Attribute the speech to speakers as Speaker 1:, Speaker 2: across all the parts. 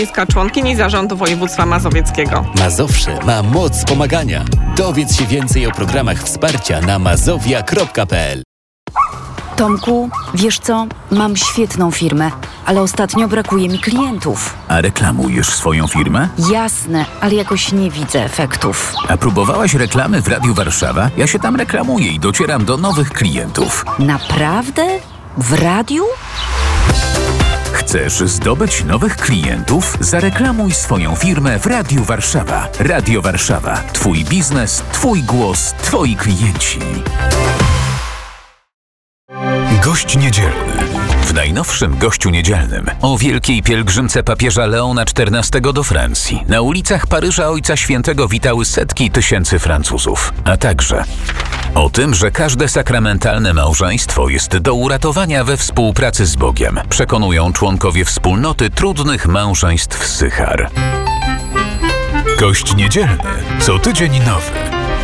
Speaker 1: Członkini Zarządu Województwa Mazowieckiego.
Speaker 2: Mazowsze ma moc pomagania. Dowiedz się więcej o programach wsparcia na mazowia.pl.
Speaker 3: Tomku, wiesz co? Mam świetną firmę, ale ostatnio brakuje mi klientów.
Speaker 4: A reklamujesz swoją firmę?
Speaker 3: Jasne, ale jakoś nie widzę efektów.
Speaker 4: A próbowałaś reklamy w Radiu Warszawa? Ja się tam reklamuję i docieram do nowych klientów.
Speaker 3: Naprawdę? W radiu?
Speaker 4: Chcesz zdobyć nowych klientów? Zareklamuj swoją firmę w Radiu Warszawa. Radio Warszawa. Twój biznes, twój głos, twoi klienci. Gość niedzielny. W najnowszym Gościu Niedzielnym o wielkiej pielgrzymce papieża Leona XIV do Francji na ulicach Paryża Ojca Świętego witały setki tysięcy Francuzów, a także o tym, że każde sakramentalne małżeństwo jest do uratowania we współpracy z Bogiem, przekonują członkowie wspólnoty trudnych małżeństw Sychar. Gość Niedzielny. Co tydzień nowy.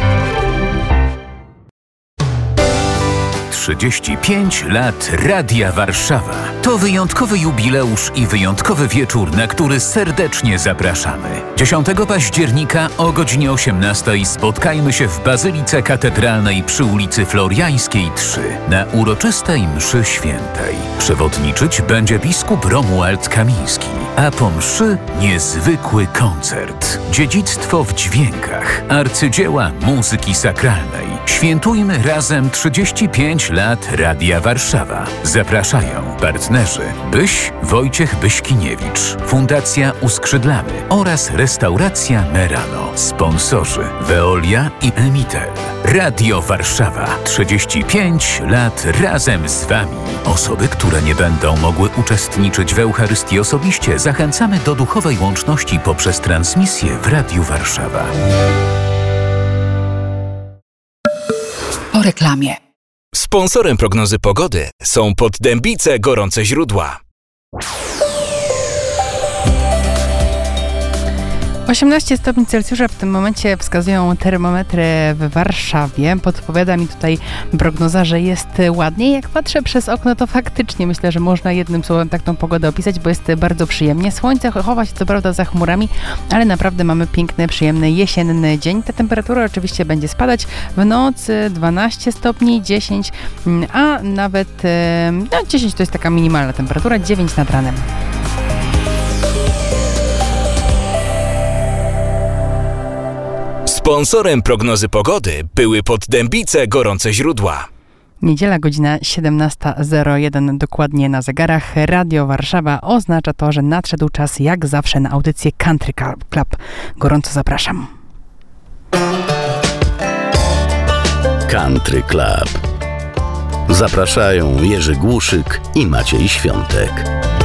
Speaker 4: 35 lat Radia Warszawa. To wyjątkowy jubileusz i wyjątkowy wieczór, na który serdecznie zapraszamy. 10 października o godzinie 18 spotkajmy się w Bazylice Katedralnej przy ulicy Floriańskiej 3 na uroczystej mszy świętej. Przewodniczyć będzie biskup Romuald Kamiński, a po mszy niezwykły koncert. Dziedzictwo w dźwiękach, arcydzieła muzyki sakralnej. Świętujmy razem 35 lat Radia Warszawa. Zapraszają partnerzy Byś, Wojciech Byśkiniewicz, Fundacja Uskrzydlamy oraz Restauracja Merano. Sponsorzy Veolia i Emitel. Radio Warszawa. 35 lat razem z Wami. Osoby, które nie będą mogły uczestniczyć w Eucharystii osobiście, zachęcamy do duchowej łączności poprzez transmisję w Radiu Warszawa.
Speaker 5: Po reklamie.
Speaker 2: Sponsorem prognozy pogody są Poddębice Gorące Źródła.
Speaker 5: 18 stopni Celsjusza w tym momencie wskazują termometry w Warszawie. Podpowiada mi tutaj prognoza, że jest ładnie. Jak patrzę przez okno, to faktycznie myślę, że można jednym słowem tak tą pogodę opisać, bo jest bardzo przyjemnie. Słońce chowa się co prawda za chmurami, ale naprawdę mamy piękny, przyjemny, jesienny dzień. Ta temperatura oczywiście będzie spadać. W nocy 12 stopni, 10, a nawet 10 to jest taka minimalna temperatura, 9 nad ranem.
Speaker 2: Sponsorem prognozy pogody były Poddębice Gorące Źródła.
Speaker 5: Niedziela, godzina 17:01 dokładnie na zegarach. Radio Warszawa oznacza to, że nadszedł czas jak zawsze na audycję Country Club. Gorąco zapraszam.
Speaker 6: Country Club. Zapraszają Jerzy Głuszyk i Maciej Świątek.